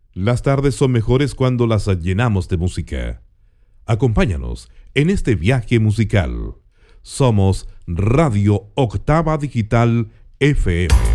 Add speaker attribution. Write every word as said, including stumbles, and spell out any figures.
Speaker 1: Las tardes son mejores cuando las llenamos de música. Acompáñanos en este viaje musical. Somos Radio Octava Digital F M.